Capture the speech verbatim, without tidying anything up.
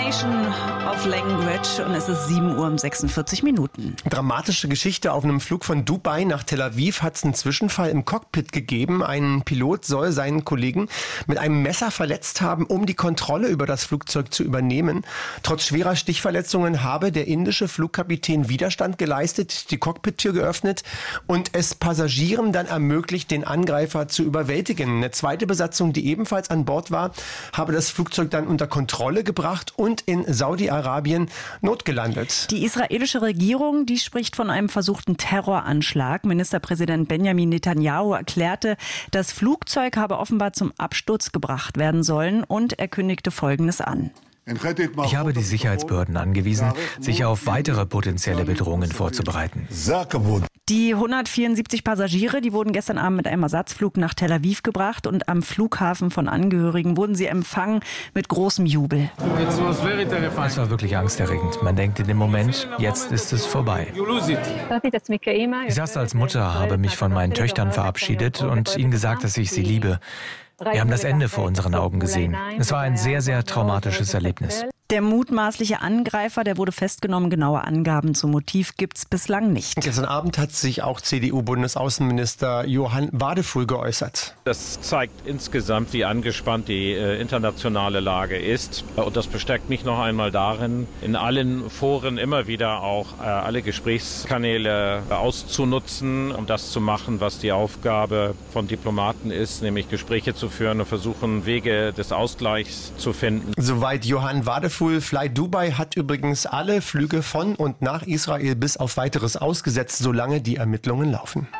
Combination of Language und es ist sieben Uhr und sechsundvierzig Minuten. Dramatische Geschichte. Auf einem Flug von Dubai nach Tel Aviv hat es einen Zwischenfall im Cockpit gegeben. Ein Pilot soll seinen Kollegen mit einem Messer verletzt haben, um die Kontrolle über das Flugzeug zu übernehmen. Trotz schwerer Stichverletzungen habe der indische Flugkapitän Widerstand geleistet, die Cockpittür geöffnet und es Passagieren dann ermöglicht, den Angreifer zu überwältigen. Eine zweite Besatzung, die ebenfalls an Bord war, habe das Flugzeug dann unter Kontrolle gebracht und in Saudi-Arabien notgelandet. Die israelische Regierung, die spricht von einem versuchten Terroranschlag. Ministerpräsident Benjamin Netanyahu erklärte, das Flugzeug habe offenbar zum Absturz gebracht werden sollen und er kündigte Folgendes an. Ich habe die Sicherheitsbehörden angewiesen, sich auf weitere potenzielle Bedrohungen vorzubereiten. Die hundertvierundsiebzig Passagiere, die wurden gestern Abend mit einem Ersatzflug nach Tel Aviv gebracht und am Flughafen von Angehörigen wurden sie empfangen mit großem Jubel. Es war wirklich angsterregend. Man denkt in dem Moment, jetzt ist es vorbei. Ich saß als Mutter, habe mich von meinen Töchtern verabschiedet und ihnen gesagt, dass ich sie liebe. Wir haben das Ende vor unseren Augen gesehen. Es war ein sehr, sehr traumatisches Erlebnis. Der mutmaßliche Angreifer, der wurde festgenommen. Genaue Angaben zum Motiv gibt's bislang nicht. Gestern Abend hat sich auch C D U-Bundesaußenminister Johann Wadefuhl geäußert. Das zeigt insgesamt, wie angespannt die äh, internationale Lage ist. Und das bestärkt mich noch einmal darin, in allen Foren immer wieder auch äh, alle Gesprächskanäle äh, auszunutzen, um das zu machen, was die Aufgabe von Diplomaten ist, nämlich Gespräche zu führen und versuchen, Wege des Ausgleichs zu finden. Soweit Johann Wadefuhl. Fly Dubai hat übrigens alle Flüge von und nach Israel bis auf Weiteres ausgesetzt, solange die Ermittlungen laufen.